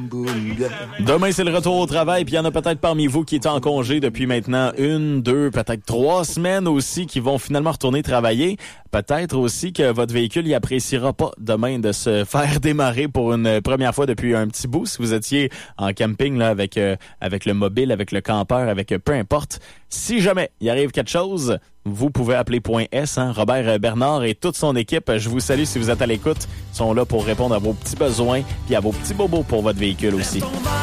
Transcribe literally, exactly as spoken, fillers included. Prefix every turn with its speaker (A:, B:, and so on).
A: Demain, c'est le retour au travail, puis il y en a peut-être parmi vous qui est en congé depuis maintenant une, deux, peut-être trois semaines aussi, qui vont finalement retourner travailler. Peut-être aussi que votre véhicule y appréciera pas demain de se faire démarrer pour une première fois depuis un petit bout. Si vous étiez en camping là avec euh, avec le mobile, avec le campeur, avec euh, peu importe. Si jamais il arrive quelque chose, vous pouvez appeler Point S, hein, Robert Bernard et toute son équipe. Je vous salue si vous êtes à l'écoute. Ils sont là pour répondre à vos petits besoins puis à vos petits bobos pour votre véhicule aussi.